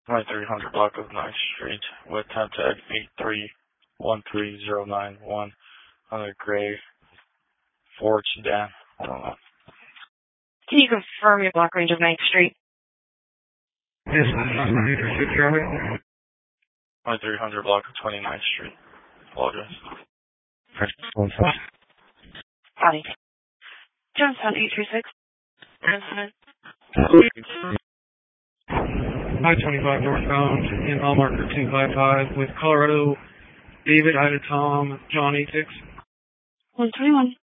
2300 block of 9th Street with attempt at 8313091 on a gray Ford sedan. Can you confirm your block range of 9th Street? Yes, 2300 block of 29th Street. Apologize. Body. Jonestown 836. President. I-25 northbound in mile marker 255 with Colorado, David, Ida, Tom, John 86. 121.